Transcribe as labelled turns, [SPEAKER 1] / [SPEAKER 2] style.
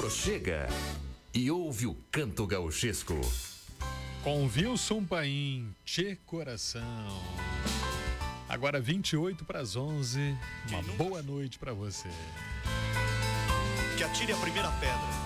[SPEAKER 1] Aproxega e ouve o canto gauchesco.
[SPEAKER 2] Com Wilson Paim, Tchê Coração. Agora 28 para as 11. Uma boa noite para você.
[SPEAKER 3] Que atire a primeira pedra.